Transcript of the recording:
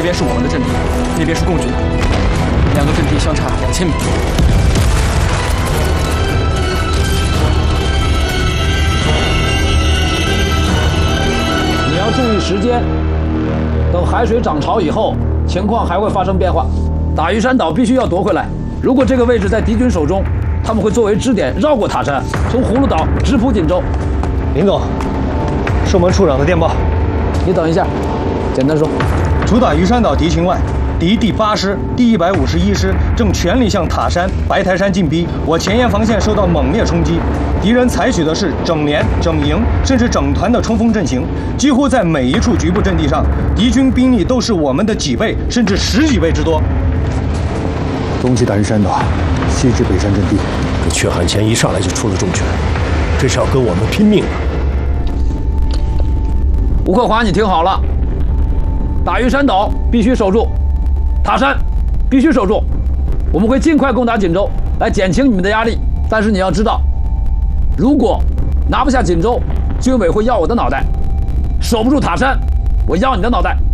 边是我们的阵地，那边是共军的，两个阵地相差2000米。 你要注意时间，等海水涨潮以后，情况还会发生变化。打鱼山岛必须要夺回来。如果这个位置在敌军手中，他们会作为支点绕过塔山，从葫芦岛直扑锦州。 林总，是我们处长的电报。 你等一下，简单说。 除打鱼山岛敌情外，敌第8师、第151师正全力向塔山、白台山进逼，我前沿防线受到猛烈冲击。敌人采取的是整连、整营甚至整团的冲锋阵型，几乎在每一处局部阵地上，敌军兵力都是我们的几倍甚至10几倍之多。 东击打鱼山岛，西至北山阵地。 这阙汉前一上来就出了重拳，这是要跟我们拼命啊！ 吴克华，你听好了，打鱼山岛必须守住，塔山必须守住。我们会尽快攻打锦州，来减轻你们的压力。但是你要知道，如果拿不下锦州，军委会要我的脑袋；守不住塔山，我要你的脑袋。